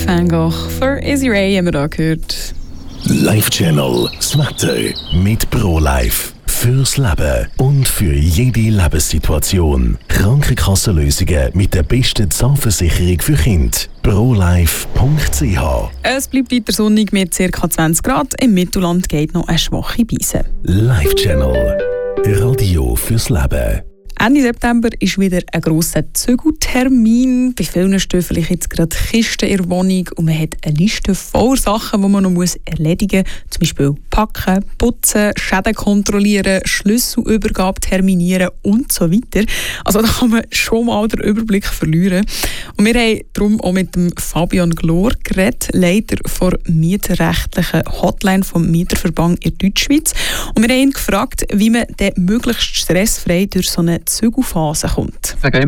van Gogh für Easy Ray haben wir da gehört. Live Channel, das Wetter mit ProLife. Fürs Leben und für jede Lebenssituation. Krankenkassenlösungen mit der besten Zahnversicherung für Kinder. ProLife.ch. Es bleibt weiter sonnig mit ca. 20 Grad. Im Mittelland geht noch eine schwache Brise. Live Channel, Radio fürs Leben. Ende September ist wieder ein grosser Zügeltermin. Bei vielen stehen vielleicht jetzt gerade Kisten in der Wohnung und man hat eine Liste voller Sachen, die man noch erledigen muss. Zum Beispiel packen, putzen, Schäden kontrollieren, Schlüsselübergabe terminieren und so weiter. Also da kann man schon mal den Überblick verlieren. Und wir haben darum auch mit dem Fabian Glor geredet, Leiter der mieterrechtlichen Hotline vom Mieterverband in Deutschschweiz. Und wir haben ihn gefragt, wie man möglichst stressfrei durch so eine Zügelphase kommt.